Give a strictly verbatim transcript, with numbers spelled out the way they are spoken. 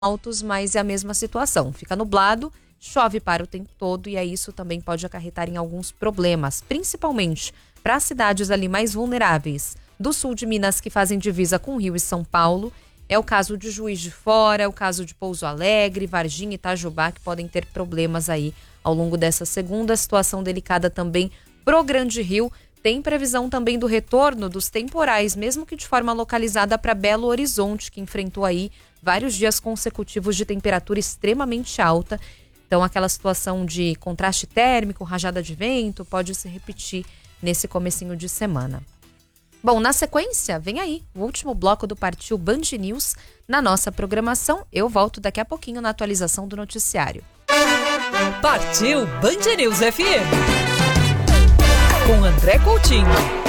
altos, mas é a mesma situação. Fica nublado, chove para o tempo todo e aí isso também pode acarretar em alguns problemas, principalmente para as cidades ali mais vulneráveis do sul de Minas que fazem divisa com Rio e São Paulo. É o caso de Juiz de Fora, é o caso de Pouso Alegre, Varginha e Itajubá, que podem ter problemas aí ao longo dessa segunda. Situação delicada também pro Grande Rio. Tem previsão também do retorno dos temporais, mesmo que de forma localizada para Belo Horizonte, que enfrentou aí vários dias consecutivos de temperatura extremamente alta. Então aquela situação de contraste térmico, rajada de vento, pode se repetir nesse comecinho de semana. Bom, na sequência, vem aí o último bloco do Partiu Band News na nossa programação. Eu volto daqui a pouquinho na atualização do noticiário. Partiu Band News F M. Com André Coutinho.